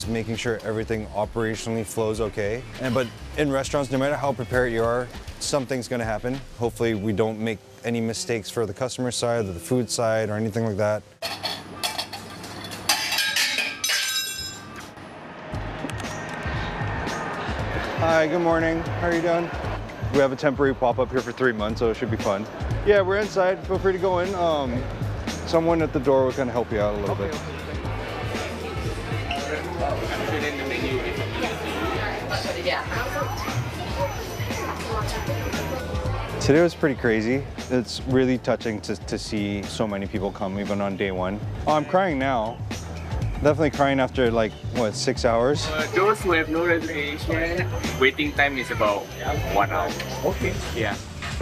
Making sure everything operationally flows okay. But in restaurants, no matter how prepared you are, something's gonna happen. Hopefully we don't make any mistakes for the customer side or the food side or anything like that. Hi, good morning. How are you doing? We have a temporary pop-up here for 3 months, so it should be fun. Yeah, we're inside. Feel free to go in. Someone at the door will kind of help you out a little bit. Today was pretty crazy. It's really touching to see so many people come even on day one. Oh, I'm crying now. Definitely crying after like, what, 6 hours? Those who have no reservation, waiting time is about 1 hour. Okay. Yeah.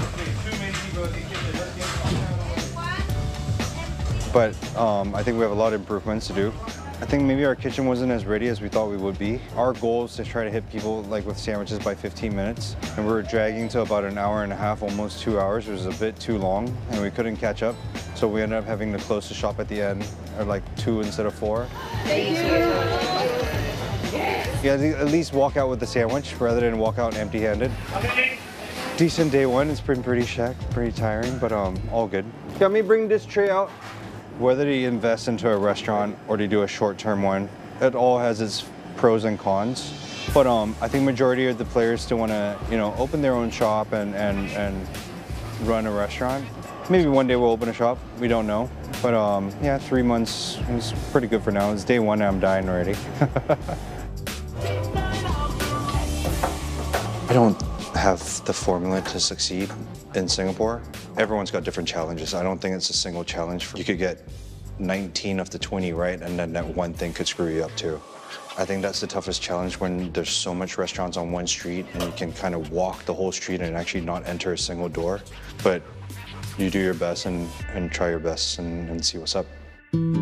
But I think we have a lot of improvements to do. I think maybe our kitchen wasn't as ready as we thought we would be. Our goal is to try to hit people like with sandwiches by 15 minutes. And we were dragging to about 1.5 hours, almost 2 hours, which was a bit too long, and we couldn't catch up. So we ended up having to close the shop at the end, or like 2 instead of 4. Yeah, at least walk out with the sandwich rather than walk out empty-handed. Decent day one. It's been pretty tiring, but all good. Got me bring this tray out. Whether you invest into a restaurant or to do a short-term one, it all has its pros and cons. But I think majority of the players still want to, open their own shop and run a restaurant. Maybe one day we'll open a shop. We don't know. But yeah, 3 months is pretty good for now. It's day one and I'm dying already. I don't have the formula to succeed in Singapore. Everyone's got different challenges. I don't think it's a single challenge. You could get 19 of the 20 right, and then that one thing could screw you up too. I think that's the toughest challenge when there's so much restaurants on one street and you can kind of walk the whole street and actually not enter a single door. But you do your best and try your best and see what's up.